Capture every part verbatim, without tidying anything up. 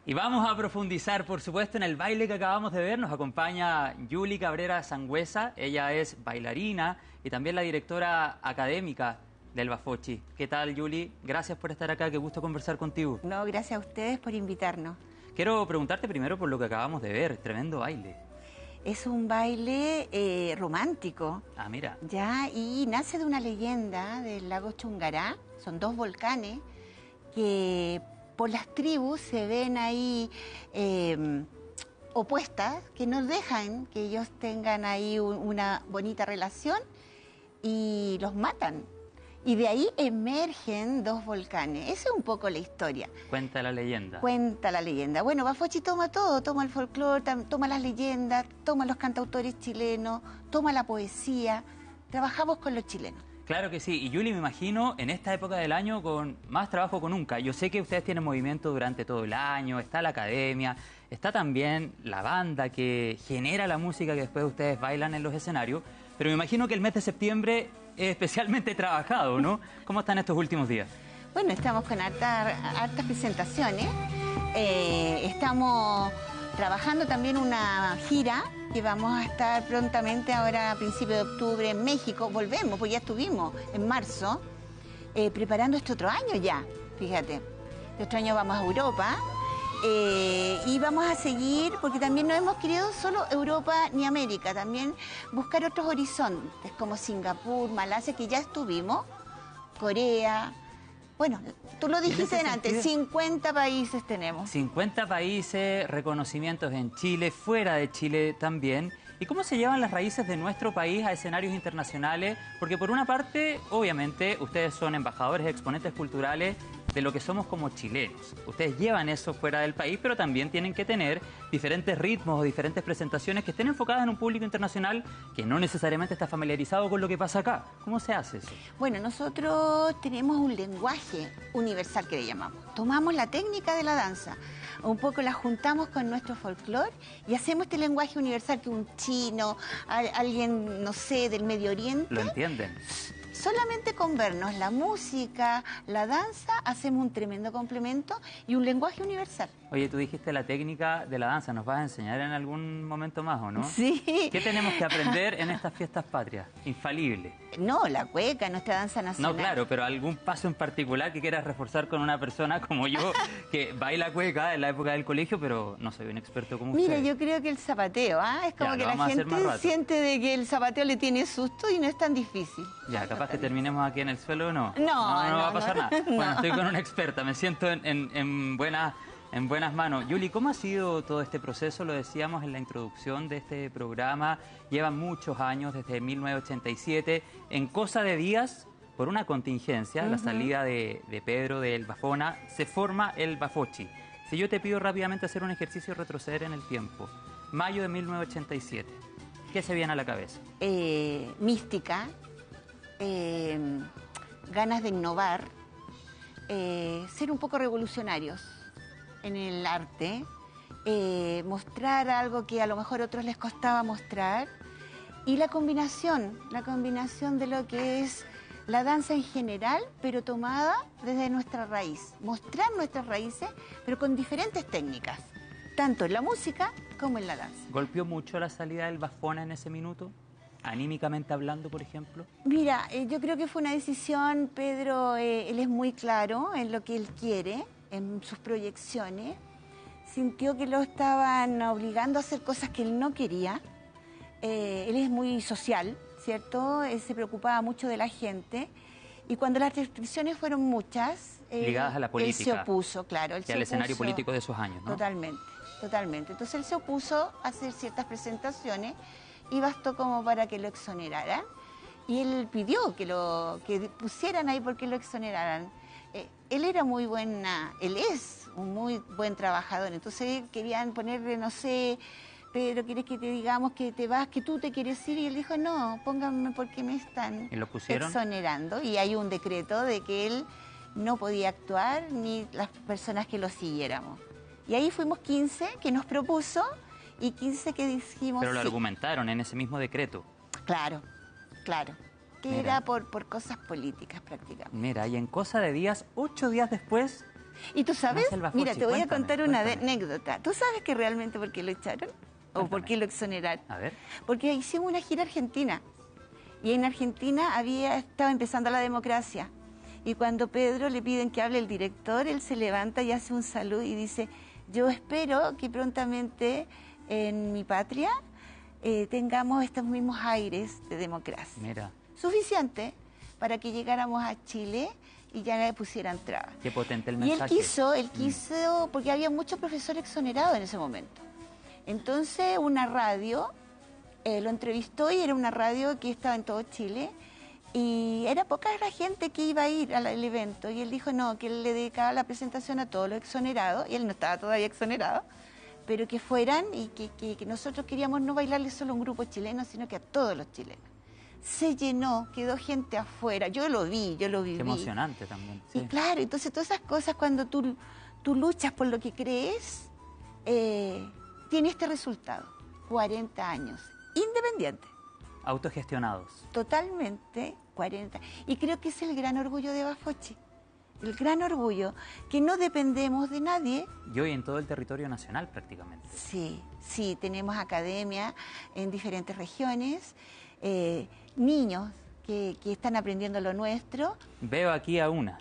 Y vamos a profundizar, por supuesto, en el baile que acabamos de ver. Nos acompaña Yuli Cabrera Sangüesa. Ella es bailarina y también la directora académica del Bafocchi. ¿Qué tal, Yuli? Gracias por estar acá. Qué gusto conversar contigo. No, gracias a ustedes por invitarnos. Quiero preguntarte primero por lo que acabamos de ver. Tremendo baile. Es un baile eh, romántico. Ah, mira. Ya, y nace de una leyenda del lago Chungará. Son dos volcanes que por las tribus se ven ahí eh, opuestas, que no dejan que ellos tengan ahí un, una bonita relación y los matan. Y de ahí emergen dos volcanes. Esa es un poco la historia. Cuenta la leyenda. Cuenta la leyenda. Bueno, Bafocchi toma todo, toma el folclore, toma las leyendas, toma los cantautores chilenos, toma la poesía. Trabajamos con los chilenos. Claro que sí. Y Yuli, me imagino, en esta época del año con más trabajo que nunca. Yo sé que ustedes tienen movimiento durante todo el año, está la academia, está también la banda que genera la música que después ustedes bailan en los escenarios. Pero me imagino que el mes de septiembre es especialmente trabajado, ¿no? ¿Cómo están estos últimos días? Bueno, estamos con harta, hartas presentaciones. Eh, estamos trabajando también una gira que vamos a estar prontamente ahora a principios de octubre en México. Volvemos, pues ya estuvimos en marzo, eh, preparando este otro año ya, fíjate. Este otro año vamos a Europa. Eh, y vamos a seguir, porque también no hemos querido solo Europa ni América, también buscar otros horizontes como Singapur, Malasia, que ya estuvimos, Corea. Bueno, tú lo dijiste antes, cincuenta países tenemos. cincuenta países, reconocimientos en Chile, fuera de Chile también. ¿Y cómo se llevan las raíces de nuestro país a escenarios internacionales? Porque por una parte, obviamente, ustedes son embajadores, exponentes culturales de lo que somos como chilenos. Ustedes llevan eso fuera del país, pero también tienen que tener diferentes ritmos o diferentes presentaciones que estén enfocadas en un público internacional que no necesariamente está familiarizado con lo que pasa acá. ¿Cómo se hace eso? Bueno, nosotros tenemos un lenguaje universal que le llamamos. Tomamos la técnica de la danza, un poco la juntamos con nuestro folclore y hacemos este lenguaje universal que un chino, alguien, no sé, del Medio Oriente... ¿Lo entienden? Solamente con vernos la música, la danza, hacemos un tremendo complemento y un lenguaje universal. Oye, tú dijiste la técnica de la danza, ¿nos vas a enseñar en algún momento más o no? Sí. ¿Qué tenemos que aprender en estas fiestas patrias? Infalible. No, la cueca, nuestra danza nacional. No, claro, pero algún paso en particular que quieras reforzar con una persona como yo, que baila cueca en la época del colegio, pero no soy un experto como usted. Mira, yo creo que el zapateo, ¿ah? Es como ya, que la gente siente de que el zapateo le tiene susto y no es tan difícil. Ya, capaz que terminemos aquí en el suelo o no. No, no, no, no va a pasar no, nada. No. Bueno, estoy con una experta, me siento en, en, en, buenas, en buenas manos. Yuli, ¿cómo ha sido todo este proceso? Lo decíamos en la introducción de este programa. Llevan muchos años, desde mil novecientos ochenta y siete. En cosa de días, por una contingencia, uh-huh. la salida de, de Pedro del Bafona, se forma el Bafocchi. Si yo te pido rápidamente hacer un ejercicio de retroceder en el tiempo. Mayo de mil novecientos ochenta y siete. ¿Qué se viene a la cabeza? Eh, mística. Eh, ganas de innovar, eh, ser un poco revolucionarios en el arte, eh, mostrar algo que a lo mejor a otros les costaba mostrar, y la combinación, la combinación de lo que es la danza en general, pero tomada desde nuestra raíz, mostrar nuestras raíces, pero con diferentes técnicas, tanto en la música como en la danza. ¿Golpeó mucho la salida del Bafona en ese minuto? Anímicamente hablando, por ejemplo. Mira, eh, yo creo que fue una decisión, Pedro, eh, él es muy claro en lo que él quiere, en sus proyecciones. Sintió que lo estaban obligando a hacer cosas que él no quería. Eh, él es muy social, ¿cierto? Él se preocupaba mucho de la gente. Y cuando las restricciones fueron muchas... Eh, ligadas a la política. Él se opuso, claro. Él y al se escenario opuso, político de esos años, ¿no? Totalmente, totalmente. Entonces él se opuso a hacer ciertas presentaciones y bastó como para que lo exoneraran. Y él pidió que lo que pusieran ahí porque lo exoneraran. Eh, él era muy buena, él es un muy buen trabajador, entonces querían ponerle, no sé, pero quieres que te digamos que te vas, que tú te quieres ir, y él dijo, no, pónganme porque me están ¿Y lo pusieron? exonerando. Y hay un decreto de que él no podía actuar ni las personas que lo siguiéramos. Y ahí fuimos quince que nos propuso y quince que dijimos Pero lo sí. argumentaron en ese mismo decreto. Claro, claro. Que Mira. era por, por cosas políticas prácticamente. Mira, y en cosa de días, ocho días después, Y tú sabes, Marcel Bafochi, mira, te voy cuéntame, a contar una de- cuéntame. anécdota. ¿Tú sabes que realmente por qué lo echaron? ¿O por Cuéntame. qué lo exoneraron? A ver. Porque hicimos una gira argentina. Y en Argentina había, estaba empezando la democracia. Y cuando Pedro le piden que hable el director, él se levanta y hace un saludo y dice, yo espero que prontamente en mi patria eh, tengamos estos mismos aires de democracia. Mira, Suficiente para que llegáramos a Chile y ya le pusieran trabas. qué potente el Y él mensaje. quiso, él quiso, porque había muchos profesores exonerados en ese momento. Entonces una radio eh, lo entrevistó y era una radio que estaba en todo Chile y era poca la gente que iba a ir al, al evento. Y él dijo no, que él le dedicaba la presentación a todos los exonerados, y él no estaba todavía exonerado, pero que fueran y que, que, que nosotros queríamos no bailarle solo a un grupo chileno, sino que a todos los chilenos. Se llenó, quedó gente afuera, yo lo vi, yo lo viví. Qué emocionante también. Y Sí. claro, entonces todas esas cosas cuando tú, tú luchas por lo que crees, eh, tiene este resultado. cuarenta años, independiente, Autogestionados. totalmente cuarenta. Y creo que es el gran orgullo de Bafochi, el gran orgullo, que no dependemos de nadie. Y hoy en todo el territorio nacional prácticamente. Sí, sí, tenemos academia en diferentes regiones, eh, niños que, que están aprendiendo lo nuestro. Veo aquí a una.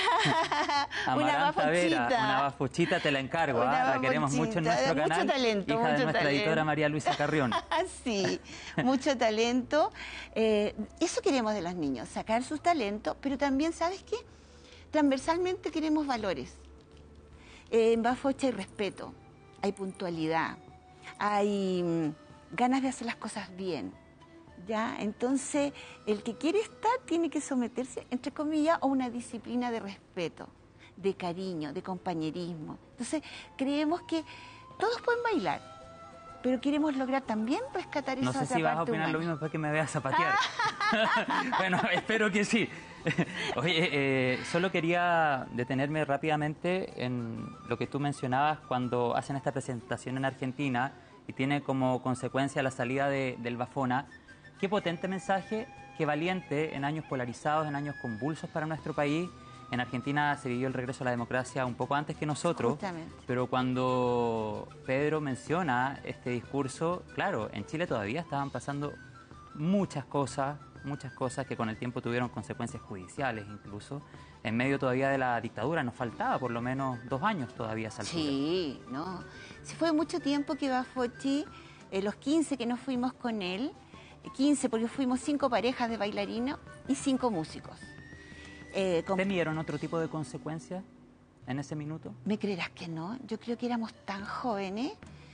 Una Amaranta Vera, bafochita. una bafochita, te la encargo, Una ¿ah? La queremos mucho en bafochita, nuestro de mucho canal. talento, hija de mucho nuestra talento. editora María Luisa Carrión. Sí, mucho talento. Eh, eso queremos de los niños, sacar sus talentos, pero también, ¿sabes qué? Transversalmente queremos valores. Eh, en Bafochi hay respeto, hay puntualidad, hay mm, ganas de hacer las cosas bien. ¿Ya? Entonces, el que quiere estar tiene que someterse, entre comillas, a una disciplina de respeto, de cariño, de compañerismo. Entonces, creemos que todos pueden bailar, pero queremos lograr también rescatar esa No sé otra si vas a parte opinar lo humana. mismo después que me veas zapatear. Bueno, espero que sí. Oye, eh, solo quería detenerme rápidamente en lo que tú mencionabas cuando hacen esta presentación en Argentina y tiene como consecuencia la salida de, del Bafona. Qué potente mensaje, qué valiente en años polarizados, en años convulsos para nuestro país. En Argentina se vivió el regreso a la democracia un poco antes que nosotros, Justamente. pero cuando Pedro menciona este discurso, claro, en Chile todavía estaban pasando muchas cosas, muchas cosas que con el tiempo tuvieron consecuencias judiciales incluso. En medio todavía de la dictadura nos faltaba por lo menos dos años todavía a esa altura. Sí, no. Sí, fue mucho tiempo que Bafochi, eh, los quince que nos fuimos con él, quince porque fuimos cinco parejas de bailarinos y cinco músicos. Eh, con- ¿Temieron otro tipo de consecuencias en ese minuto? ¿Me creerás que no? Yo creo que éramos tan jóvenes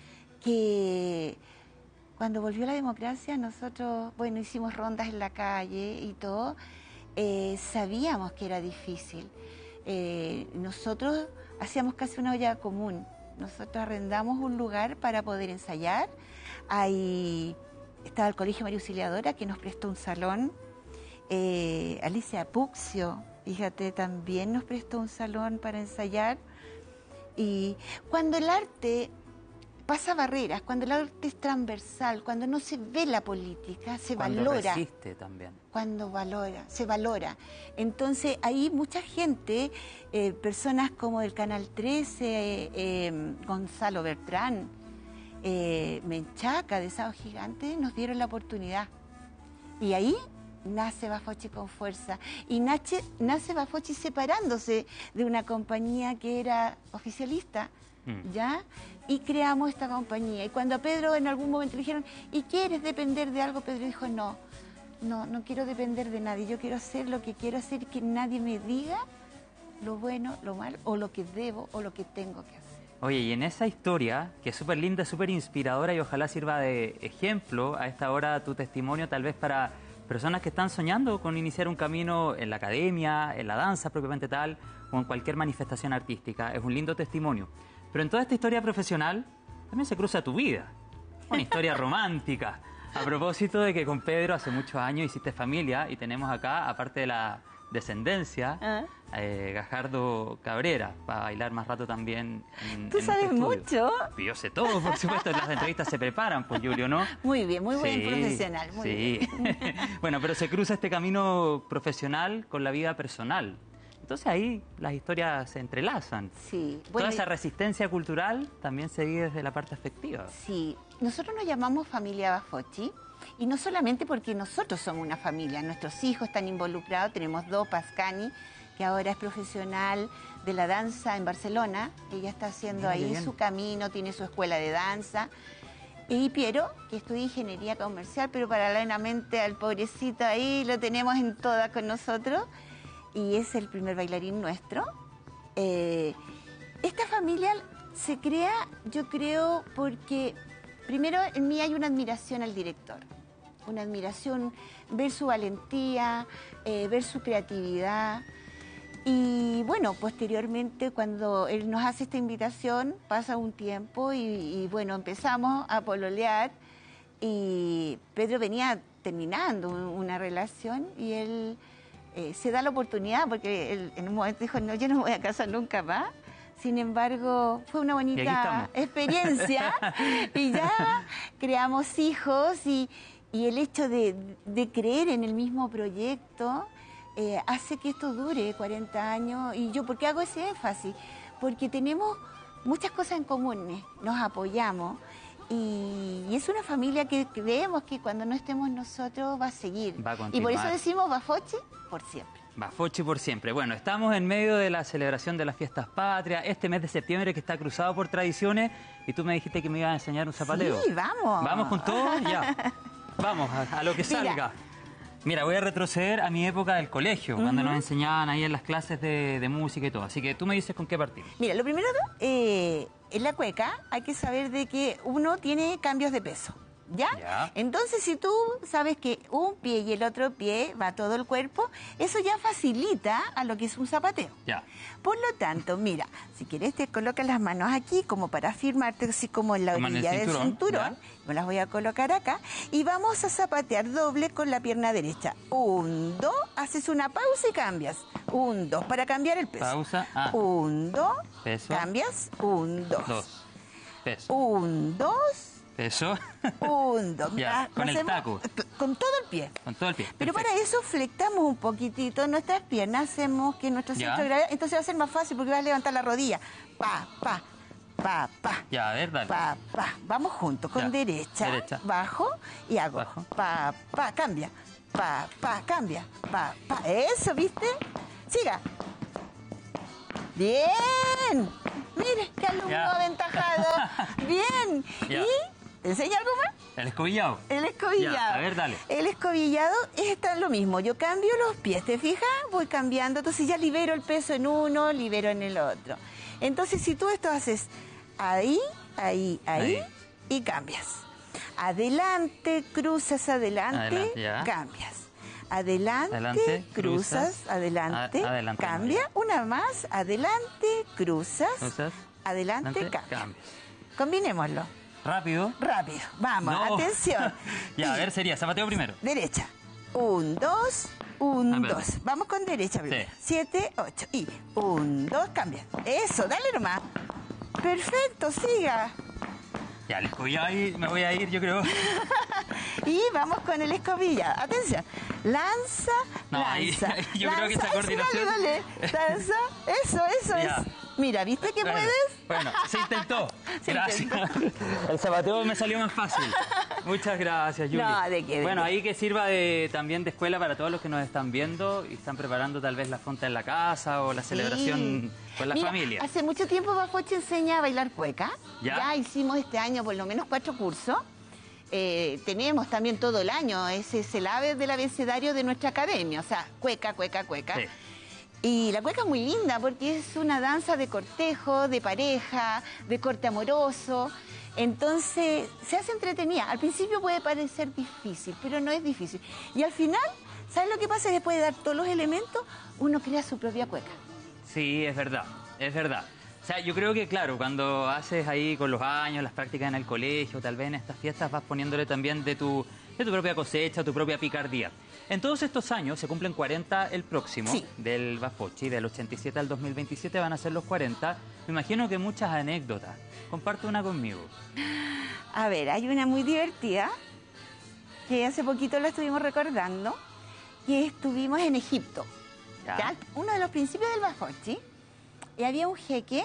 que cuando volvió la democracia nosotros, bueno, hicimos rondas en la calle y todo, eh, sabíamos que era difícil. Eh, nosotros hacíamos casi una olla común. Nosotros arrendamos un lugar para poder ensayar. Ahí estaba el Colegio María Auxiliadora que nos prestó un salón. Eh, Alicia Puxio, fíjate, también nos prestó un salón para ensayar. Y cuando el arte pasa barreras, cuando el arte es transversal, cuando no se ve la política, se Cuando valora. resiste también. Cuando valora, se valora. Entonces, ahí mucha gente, eh, personas como el Canal trece, eh, eh, Gonzalo Bertrán, eh, Menchaca, de Sábado Gigante, nos dieron la oportunidad. Y ahí nace Bafochi con fuerza. Y nace, nace Bafochi separándose de una compañía que era oficialista, Mm. ¿ya? Y creamos esta compañía. Y cuando a Pedro en algún momento le dijeron, ¿y quieres depender de algo? Pedro dijo, no, no, no quiero depender de nadie. Yo quiero hacer lo que quiero hacer, que nadie me diga lo bueno, lo malo, o lo que debo, o lo que tengo que hacer. Oye, y en esa historia, que es súper linda, súper inspiradora y ojalá sirva de ejemplo a esta hora tu testimonio, tal vez para personas que están soñando con iniciar un camino en la academia, en la danza propiamente tal, o en cualquier manifestación artística. Es un lindo testimonio. Pero en toda esta historia profesional también se cruza tu vida. Una historia romántica. A propósito de que con Pedro hace muchos años hiciste familia y tenemos acá, aparte de la descendencia, Ah. eh, Gajardo Cabrera, para bailar más rato también en Tú en sabes este estudio. mucho. Y yo sé todo, por supuesto, las entrevistas se preparan, pues Julio, ¿no? Muy bien, muy buen Sí, profesional, muy sí. bien. Bueno, pero se cruza este camino profesional con la vida personal. Entonces ahí las historias se entrelazan. Sí. Toda Bueno, esa resistencia cultural también se vive desde la parte afectiva. sí, nosotros nos llamamos familia Bafocchi y no solamente porque nosotros somos una familia, nuestros hijos están involucrados, tenemos dos, Pascani, que ahora es profesional de la danza en Barcelona, ella está haciendo Mira, qué ahí bien. su camino, tiene su escuela de danza. Y Piero, que estudia ingeniería comercial, pero paralelamente al pobrecito ahí lo tenemos en todas con nosotros, y es el primer bailarín nuestro. Eh, esta familia se crea, yo creo, porque primero en mí hay una admiración al director, una admiración, ver su valentía, eh, ver su creatividad. Y bueno, posteriormente cuando él nos hace esta invitación, pasa un tiempo y, y bueno, empezamos a pololear y Pedro venía terminando un- una relación y él eh, se da la oportunidad porque él en un momento dijo, no, yo no me voy a casar nunca más. Sin embargo, fue una Y aquí bonita estamos. experiencia y ya creamos hijos y, y el hecho de, de creer en el mismo proyecto eh, hace que esto dure cuarenta años. ¿Y yo por qué hago ese énfasis? Porque tenemos muchas cosas en común, nos apoyamos y, y es una familia que creemos que cuando no estemos nosotros va a seguir. Va a Y por continuar. eso decimos Bafocchi por siempre. Bafocchi por siempre. Bueno, estamos en medio de la celebración de las fiestas patrias, este mes de septiembre que está cruzado por tradiciones, y tú me dijiste que me ibas a enseñar un zapateo. Sí, vamos. ¿Vamos con todo? Ya. Vamos, a, a lo que Mira. salga. Mira, voy a retroceder a mi época del colegio, cuando nos enseñaban ahí en las clases de, de música y todo. Así que tú me dices con qué partir. Mira, lo primero, eh, en la cueca hay que saber de que uno tiene cambios de peso, ¿ya? Ya. Entonces, si tú sabes que un pie y el otro pie va todo el cuerpo, eso ya facilita a lo que es un zapateo. Ya. Por lo tanto, mira, si quieres te colocas las manos aquí como para firmarte, así como en la Como en el orilla del cinturón, cinturón. Me las voy a colocar acá y vamos a zapatear doble con la pierna derecha. Un, dos, haces una pausa y cambias. Un, dos, para cambiar el peso. Pausa. Ah. Un, dos, Peso. cambias. Un, dos. Dos. Peso. Un, dos, Peso. un, dos. Ya, Mira, con lo el hacemos taco. Con todo el pie. Con todo el pie. Pero Perfecto. para eso flectamos un poquitito nuestras piernas, hacemos que nuestro Ya. centro de gravedad, entonces va a ser más fácil porque vas a levantar la rodilla. Pa, pa, pa, pa. Ya, a ver, dale. Pa, pa. Vamos juntos, con Ya. derecha, Derecha. bajo y hago. Bajo. Pa, pa, cambia. Pa, pa, cambia. Pa, pa. Eso, ¿viste? Siga. Bien. Mire, qué alumno Ya. aventajado. Bien. Ya. ¿Y te enseño algo más? El escobillado. El escobillado. Ya, a ver, dale. El escobillado es está lo mismo. Yo cambio los pies, ¿te fijas? Voy cambiando. Entonces ya libero el peso en uno, libero en el otro. Entonces, si tú esto haces ahí, ahí, ahí, Ahí. y cambias. Adelante, cruzas, adelante, Adelante, ya. cambias. Adelante, Adelante, cruzas, cruzas, adelante, a- adelante, cambia. Una más, adelante, cruzas, Cruzas, adelante, adelante, cambia. cambias. Combinémoslo. Rápido. Rápido. Vamos, No. atención. Ya, a Y- ver, sería zapateo primero. Derecha. Un, dos, un, A ver. dos. Vamos con derecha primero. Sí. Siete, ocho. Y un, dos, cambia. Eso, dale nomás. Perfecto, siga. Ya, el escobillado ahí me voy a ir, yo creo. Y vamos con el escobilla. Atención. Lanza, No, ahí- lanza. ahí yo creo que esa lanza. Eso, coordinación- Dale, dale. Lanza. Eso, eso Ya. es. Mira, ¿viste que Bueno, puedes? Bueno, se intentó. Se Gracias. intentó. El zapateo me salió más fácil. Muchas gracias, Yuli. No, de qué, de Bueno, qué. ahí que sirva de, también de escuela para todos los que nos están viendo y están preparando tal vez la fonta en la casa o la celebración Sí. con la Mira, familia. Hace mucho tiempo Bafocchi enseña a bailar cueca. ¿Ya? hicimos este año por lo menos cuatro cursos. Eh, tenemos también todo el año, ese es el ave del abecedario de nuestra academia, o sea, cueca, cueca, cueca. Sí. Y la cueca es muy linda porque es una danza de cortejo, de pareja, de corte amoroso. Entonces, se hace entretenida. Al principio puede parecer difícil, pero no es difícil. Y al final, ¿sabes lo que pasa? Después de dar todos los elementos, uno crea su propia cueca. Sí, es verdad, es verdad. O sea, yo creo que, claro, cuando haces ahí con los años, las prácticas en el colegio, tal vez en estas fiestas vas poniéndole también de tu, de tu propia cosecha, tu propia picardía. En todos estos años, se cumplen cuarenta el próximo, Sí. del Bafocchi, del ochenta y siete al dos mil veintisiete van a ser los cuarenta. Me imagino que muchas anécdotas. Comparte una conmigo. A ver, hay una muy divertida que hace poquito la estuvimos recordando, que estuvimos en Egipto. Ya. ¿ya? Uno de los principios del Bafocchi, y había un jeque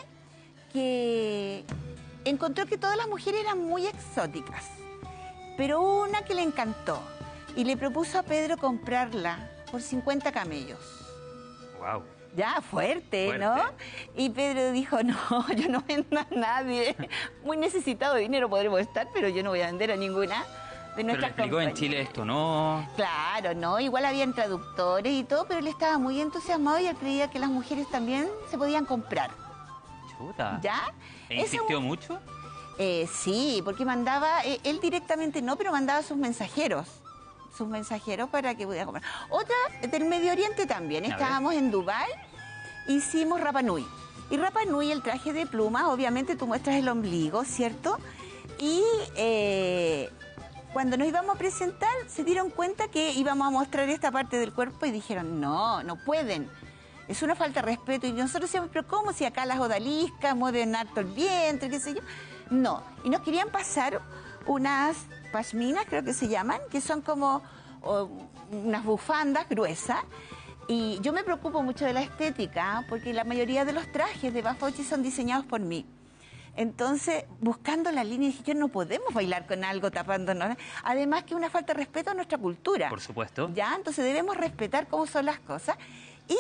que encontró que todas las mujeres eran muy exóticas, pero una que le encantó y le propuso a Pedro comprarla por cincuenta camellos. Wow. Ya, fuerte, Fuerte. ¿no? Y Pedro dijo, no, yo no vendo a nadie. Muy necesitado de dinero podremos estar, pero yo no voy a vender a ninguna de Pero le nuestras explicó en compañeras. Chile esto, ¿no? Claro, ¿no? Igual habían traductores y todo, pero él estaba muy entusiasmado y él creía que las mujeres también se podían comprar. Chuta. ¿Ya? ¿E Ese insistió un- mucho? Eh, sí, porque mandaba, eh, él directamente no, pero mandaba sus mensajeros. Sus mensajeros para que pudiera comprar. Otra del Medio Oriente también. A ver. Estábamos en Dubái, hicimos Rapa Nui. Y Rapa Nui, el traje de plumas, obviamente tú muestras el ombligo, ¿cierto? Y eh, cuando nos íbamos a presentar, se dieron cuenta que íbamos a mostrar esta parte del cuerpo y dijeron, no, no pueden. Es una falta de respeto. Y nosotros decíamos, pero ¿cómo? Si acá las odaliscas mueven harto el vientre, qué sé yo. No. Y nos querían pasar unas pashminas, creo que se llaman, que son como oh, unas bufandas gruesas. Y yo me preocupo mucho de la estética, porque la mayoría de los trajes de Bafocchi son diseñados por mí. Entonces, buscando la línea, dije, yo no podemos bailar con algo tapándonos. Además que es una falta de respeto a nuestra cultura. Por supuesto. Ya, entonces debemos respetar cómo son las cosas. Y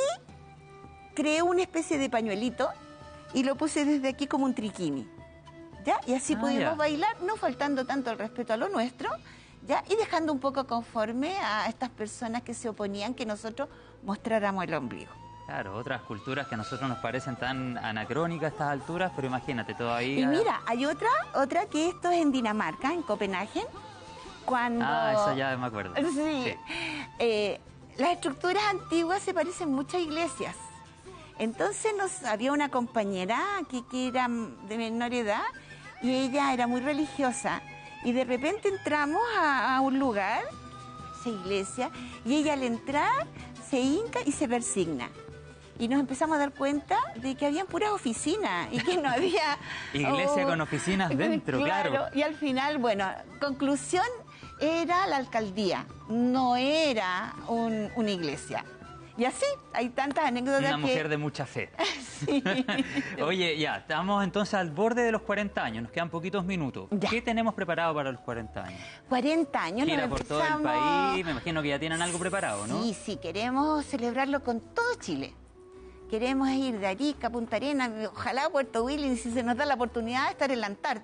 creé una especie de pañuelito y lo puse desde aquí como un triquini. ¿Ya? Y así Ah, pudimos ya. bailar, no faltando tanto el respeto a lo nuestro, ¿ya? Y dejando un poco conforme a estas personas que se oponían que nosotros mostráramos el ombligo. Claro, otras culturas que a nosotros nos parecen tan anacrónicas a estas alturas, pero imagínate, todavía... Y mira, hay otra, otra que esto es en Dinamarca, en Copenhague, cuando... Ah, esa ya me acuerdo. Sí. Sí. Eh, las estructuras antiguas se parecen mucho a iglesias. Entonces nos, había una compañera que, que era de menor edad y ella era muy religiosa. Y de repente entramos a, a un lugar, esa iglesia, y ella al entrar se hinca y se persigna. Y nos empezamos a dar cuenta de que habían puras oficinas y que no había... Iglesia oh, con oficinas dentro, claro. Y al final, bueno, conclusión, era la alcaldía, no era un- una iglesia. Y así, hay tantas anécdotas Una que... mujer de mucha fe. Sí. Oye, ya, estamos entonces al borde de los cuarenta años, nos quedan poquitos minutos. Ya. ¿Qué tenemos preparado para los cuarenta años? cuarenta años. Gira nos por todo el empezamos- país, me imagino que ya tienen algo preparado, ¿no? Sí, sí, queremos celebrarlo con todo Chile. Queremos ir de Arica a Punta Arenas, ojalá a Puerto Williams, si se nos da la oportunidad de estar en la Antártida.